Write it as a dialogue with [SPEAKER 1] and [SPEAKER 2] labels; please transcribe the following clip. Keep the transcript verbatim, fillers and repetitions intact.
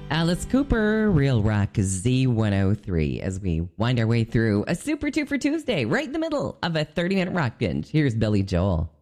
[SPEAKER 1] Alice Cooper, Real Rock Z one oh three, as we wind our way through a Super Two for Tuesday, right in the middle of a thirty minute rock binge. Here's Billy Joel.